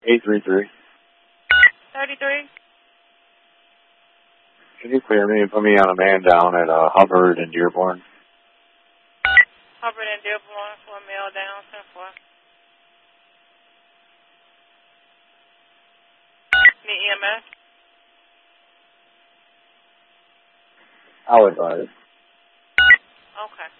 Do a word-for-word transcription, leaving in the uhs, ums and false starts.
eight three three. thirty-three. Can you clear me and put me on a man down at uh, Hubbard and Dearborn? Hubbard and Dearborn for a mail down, ten four. Need E M S? I'll advise. Okay.